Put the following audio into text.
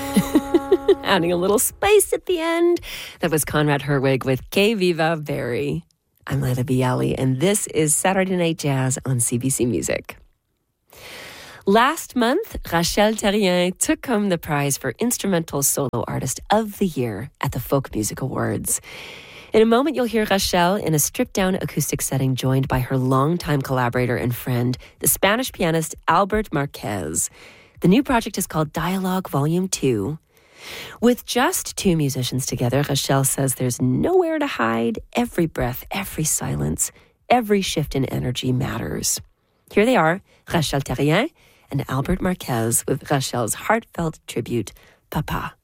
Adding a little spice at the end. That was Conrad Herwig with Que Viva Barry. I'm Leila Bialy, and this is Saturday Night Jazz on CBC Music. Last month, Rachel Terrien took home the prize for Instrumental Solo Artist of the Year at the Folk Music Awards. In a moment, you'll hear Rachel in a stripped-down acoustic setting joined by her longtime collaborator and friend, the Spanish pianist Albert Marquez. The new project is called Dialogue Volume 2. With just two musicians together, Rachel says there's nowhere to hide. Every breath, every silence, every shift in energy matters. Here they are, Rachel Terrien and Albert Marquez with Rachel's heartfelt tribute, Papa.